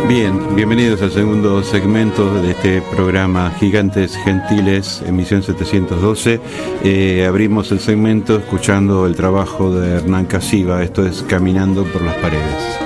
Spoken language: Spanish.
Bien, bienvenidos al segundo segmento de este programa Gigantes Gentiles, emisión 712. Abrimos el segmento escuchando el trabajo de Hernán Casiva, esto es Caminando por las Paredes.